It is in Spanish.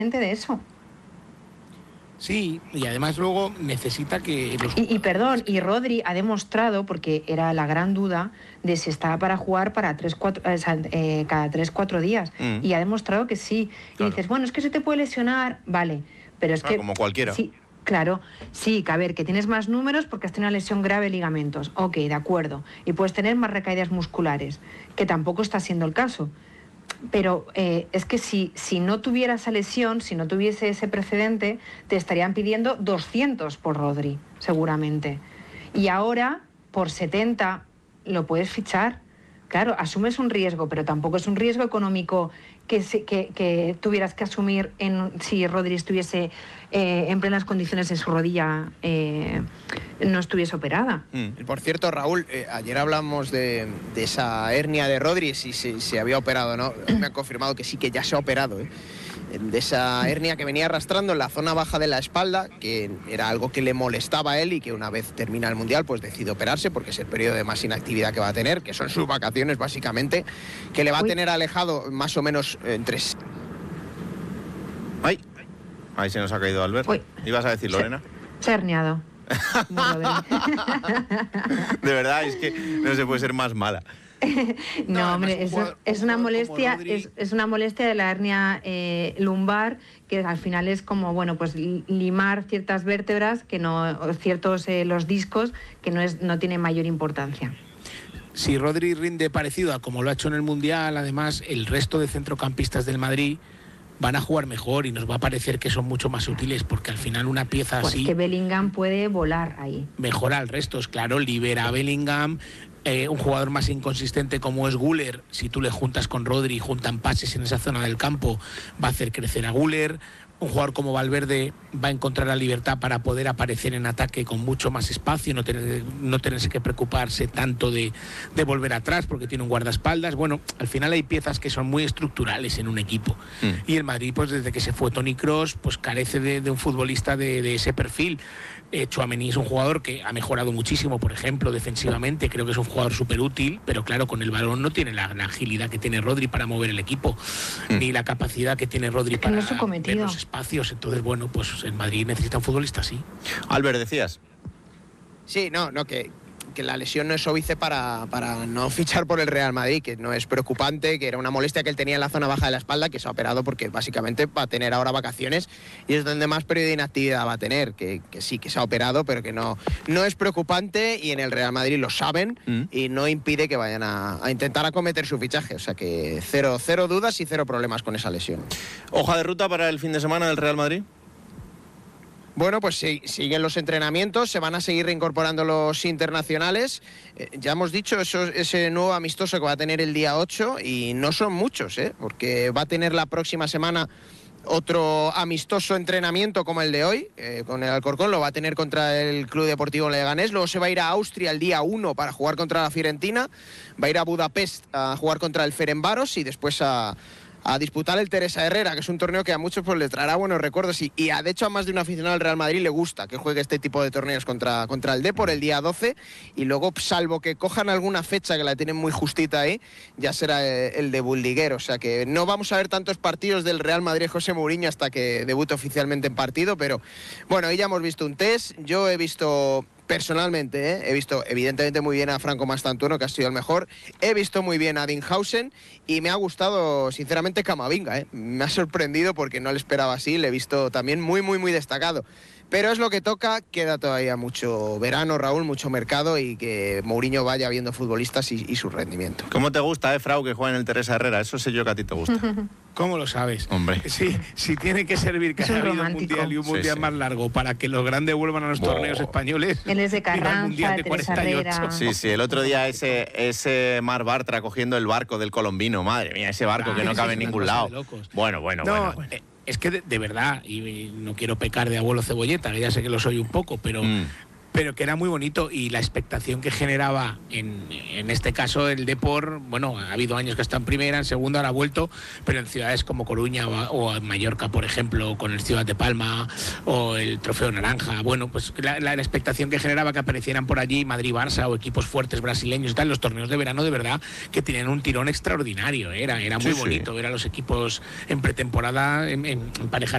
de eso. Sí, y además luego necesita que... Perdón, y Rodri ha demostrado, porque era la gran duda, de si estaba para jugar para cada 3-4 días. Y ha demostrado que sí. Claro. Y dices, bueno, es que se te puede lesionar, vale, pero es que... Como cualquiera. Sí, claro, sí, que a ver, que tienes más números porque has tenido una lesión grave de ligamentos. Ok, de acuerdo. Y puedes tener más recaídas musculares, que tampoco está siendo el caso. Pero es que si no tuviera esa lesión, si no tuviese ese precedente, te estarían pidiendo 200 por Rodri, seguramente. Y ahora, por 70, lo puedes fichar. Claro, asumes un riesgo, pero tampoco es un riesgo económico que tuvieras que asumir si Rodri estuviese en plenas condiciones en su rodilla, no estuviese operada. Por cierto, Raúl, ayer hablamos de esa hernia de Rodri, si se había operado o no. Me han confirmado que sí, que ya se ha operado, de esa hernia que venía arrastrando en la zona baja de la espalda, que era algo que le molestaba a él y que una vez termina el Mundial pues decide operarse porque es el periodo de más inactividad que va a tener, que son sus vacaciones básicamente, que le va a tener alejado más o menos entre... Ahí se nos ha caído Albert. ¿Ibas a decir, Lorena? Se ha herniado. De verdad, es que no se puede ser más mala. No, hombre, es una molestia, es una molestia de la hernia lumbar, que al final es como, bueno, pues limar ciertas vértebras, que no, ciertos los discos, que no tiene mayor importancia. Si Rodri rinde parecido a como lo ha hecho en el Mundial, además el resto de centrocampistas del Madrid van a jugar mejor y nos va a parecer que son mucho más útiles, porque al final una pieza así... Pues que Bellingham puede volar ahí. Mejora al resto, es claro, libera a Bellingham. Un jugador más inconsistente como es Güler, si tú le juntas con Rodri y juntan pases en esa zona del campo, va a hacer crecer a Güler. Un jugador como Valverde va a encontrar la libertad para poder aparecer en ataque con mucho más espacio, no tenerse que preocuparse tanto de volver atrás porque tiene un guardaespaldas. Bueno, al final hay piezas que son muy estructurales en un equipo. Y el Madrid, pues desde que se fue Toni Kroos, pues carece de un futbolista de ese perfil. Tchouaméni es un jugador que ha mejorado muchísimo, por ejemplo, defensivamente. Creo que es un jugador súper útil, pero claro, con el balón no tiene la agilidad que tiene Rodri para mover el equipo, ni la capacidad que tiene Rodri para ver los espacios. Entonces, bueno, pues el Madrid necesita un futbolista así. Albert, decías. Sí, que la lesión no es óbice para no fichar por el Real Madrid, que no es preocupante, que era una molestia que él tenía en la zona baja de la espalda, que se ha operado porque básicamente va a tener ahora vacaciones y es donde más periodo de inactividad va a tener, que sí, que se ha operado, pero que no es preocupante, y en el Real Madrid lo saben y no impide que vayan a intentar acometer su fichaje. O sea que cero dudas y cero problemas con esa lesión. ¿Hoja de ruta para el fin de semana del Real Madrid? Bueno, pues sí, siguen los entrenamientos, se van a seguir reincorporando los internacionales. Ya hemos dicho ese nuevo amistoso que va a tener el día 8, y no son muchos, porque va a tener la próxima semana otro amistoso entrenamiento como el de hoy, con el Alcorcón, lo va a tener contra el Club Deportivo Leganés. Luego se va a ir a Austria el día 1 para jugar contra la Fiorentina, va a ir a Budapest a jugar contra el Ferencváros y después a disputar el Teresa Herrera, que es un torneo que a muchos pues le traerá buenos recuerdos y de hecho a más de un aficionado del Real Madrid le gusta que juegue este tipo de torneos contra el Depor el día 12, y luego, salvo que cojan alguna fecha que la tienen muy justita ahí, ya será el de Buldiguer. O sea que no vamos a ver tantos partidos del Real Madrid José Mourinho hasta que debute oficialmente en partido, pero bueno, hoy ya hemos visto un test. Yo he visto... Personalmente, he visto evidentemente muy bien a Franco Mastantuono, que ha sido el mejor. He visto muy bien a Dinhausen y me ha gustado, sinceramente, Camavinga. Me ha sorprendido porque no le esperaba así. Le he visto también muy, muy, muy destacado. Pero es lo que toca, queda todavía mucho verano, Raúl, mucho mercado, y que Mourinho vaya viendo futbolistas y su rendimiento. ¿Cómo te gusta, Frau, que juegue en el Teresa Herrera? Eso sé yo que a ti te gusta. ¿Cómo lo sabes? Hombre. Sí, si tiene que servir que haya habido un mundial y un mundial más largo para que los grandes vuelvan a los torneos españoles. Él es de Carranza, de Teresa Herrera. Sí, el otro día ese Mar Bartra cogiendo el barco del Colombino. Madre mía, ese barco que no cabe en ningún lado. Bueno. Es que de verdad, y no quiero pecar de abuelo cebolleta, que ya sé que lo soy un poco, pero que era muy bonito, y la expectación que generaba en este caso el Depor. Bueno, ha habido años que está en primera, en segunda, ahora ha vuelto, pero en ciudades como Coruña o en Mallorca, por ejemplo, con el Ciudad de Palma o el Trofeo Naranja, bueno, pues la expectación que generaba que aparecieran por allí Madrid-Barça o equipos fuertes brasileños y tal. Los torneos de verano de verdad que tenían un tirón extraordinario, era muy bonito ver a los equipos en pretemporada emparejarse